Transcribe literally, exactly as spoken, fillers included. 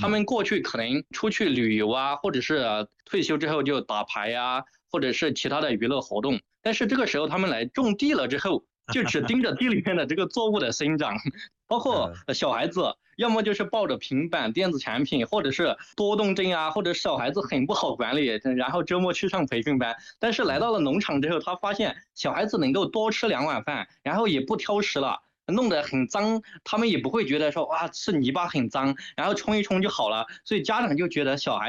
他们过去可能出去旅游啊，或者是退休之后就打牌呀，或者是其他的娱乐活动。但是这个时候他们来种地了之后，就只盯着地里面的这个作物的生长，包括小孩子，要么就是抱着平板电子产品，或者是多动症啊，或者小孩子很不好管理，然后周末去上培训班。但是来到了农场之后，他发现小孩子能够多吃两碗饭，然后也不挑食了。弄得很脏，他们也不会觉得说哇是泥巴很脏，然后冲一冲就好了，所以家长就觉得小孩